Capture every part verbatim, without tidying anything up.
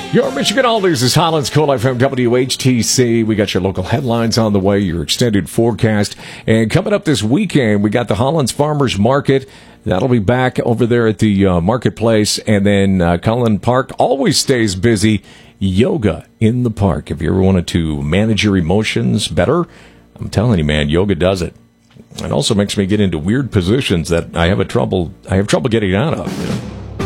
Your Michigan Oldies is Holland's Cool F M W H T C. We got your local headlines on the way, your extended forecast. And coming up this weekend, we got the Holland's Farmers Market. That'll be back over there at the uh, marketplace. And then uh, Cullen Park always stays busy. Yoga in the park. If you ever wanted to manage your emotions better, I'm telling you, man, yoga does it. It also makes me get into weird positions that I have a trouble I have trouble getting out of. You know?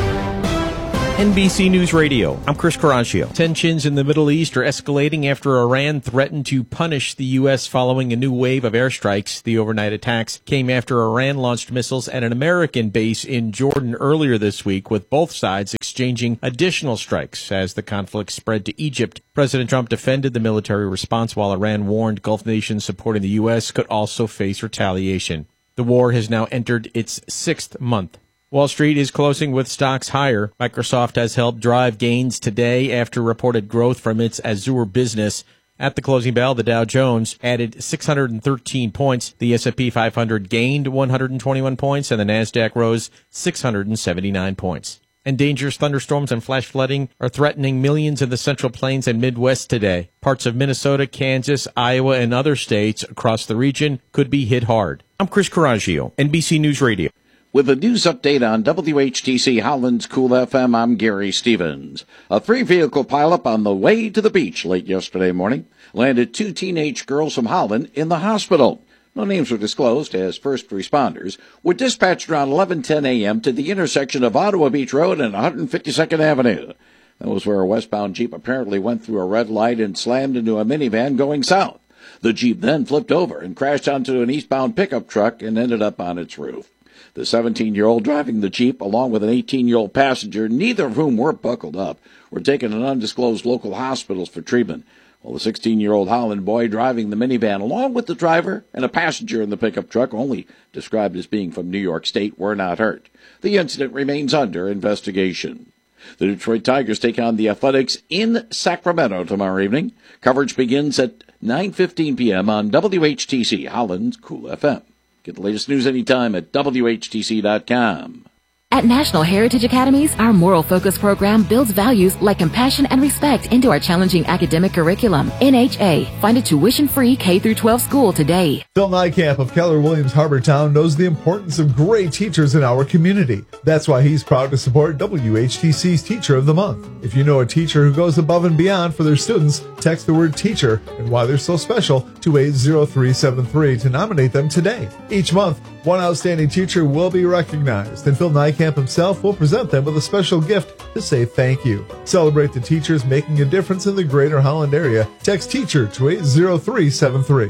N B C News Radio, I'm Chris Carrangio. Tensions in the Middle East are escalating after Iran threatened to punish the U S following a new wave of airstrikes. The overnight attacks came after Iran launched missiles at an American base in Jordan earlier this week, with both sides exchanging additional strikes as the conflict spread to Egypt. President Trump defended the military response, while Iran warned Gulf nations supporting the U S could also face retaliation. The war has now entered its sixth month. Wall Street is closing with stocks higher. Microsoft has helped drive gains today after reported growth from its Azure business. At the closing bell, the Dow Jones added six hundred thirteen points. The S and P five hundred gained one hundred twenty-one points, and the Nasdaq rose six hundred seventy-nine points. And dangerous thunderstorms and flash flooding are threatening millions in the Central Plains and Midwest today. Parts of Minnesota, Kansas, Iowa, and other states across the region could be hit hard. I'm Chris Carrangio, N B C News Radio. With a news update on W H T C Holland's Cool F M, I'm Gary Stevens. A three-vehicle pileup on the way to the beach late yesterday morning landed two teenage girls from Holland in the hospital. No names were disclosed as first responders were dispatched around eleven ten a.m. to the intersection of Ottawa Beach Road and one hundred fifty-second Avenue. That was where a westbound Jeep apparently went through a red light and slammed into a minivan going south. The Jeep then flipped over and crashed onto an eastbound pickup truck and ended up on its roof. The seventeen-year-old driving the Jeep, along with an eighteen-year-old passenger, neither of whom were buckled up, were taken to undisclosed local hospitals for treatment, while the sixteen-year-old Holland boy driving the minivan, along with the driver and a passenger in the pickup truck, only described as being from New York State, were not hurt. The incident remains under investigation. The Detroit Tigers take on the Athletics in Sacramento tomorrow evening. Coverage begins at nine fifteen p.m. on W H T C Holland's Cool F M. Get the latest news anytime at W H T C dot com. At National Heritage Academies, our moral focus program builds values like compassion and respect into our challenging academic curriculum. N H A. Find a tuition-free K through twelve school today. Phil Nykamp of Keller Williams Harbortown knows the importance of great teachers in our community. That's why he's proud to support W H T C's Teacher of the Month. If you know a teacher who goes above and beyond for their students, text the word teacher and why they're so special to eight zero three seven three to nominate them today. Each month, one outstanding teacher will be recognized, and Phil Nykamp himself will present them with a special gift to say thank you. Celebrate the teachers making a difference in the greater Holland area. Text teacher to eight zero three seven three.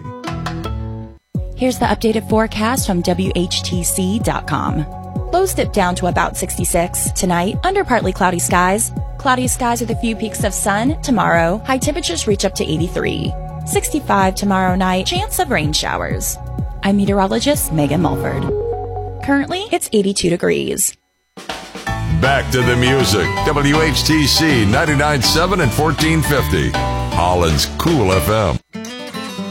Here's the updated forecast from W H T C dot com. Lows dip down to about sixty-six. Tonight, under partly cloudy skies. Cloudy skies with a few peaks of sun. Tomorrow, high temperatures reach up to eighty-three. sixty-five tomorrow night, chance of rain showers. I'm meteorologist Megan Mulford. Currently, it's eighty-two degrees. Back to the music. W H T C ninety-nine point seven and fourteen fifty. Holland's Cool F M.